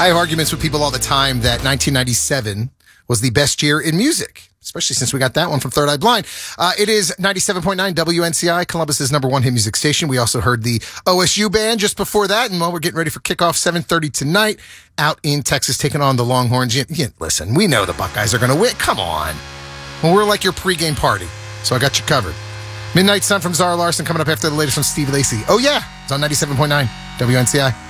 I have arguments with people all the time that 1997 was the best year in music, especially since we got that one from Third Eye Blind. It is 97.9 WNCI, Columbus's number one hit music station. We also heard the OSU band just before that, and we're getting ready for kickoff 7:30 tonight out in Texas, taking on the Longhorns. Listen, we know the Buckeyes are going to win. Come on. Well, we're like your pregame party, so I got you covered. Midnight Sun from Zara Larson coming up after the latest from Steve Lacy. Oh, yeah, it's on 97.9 WNCI.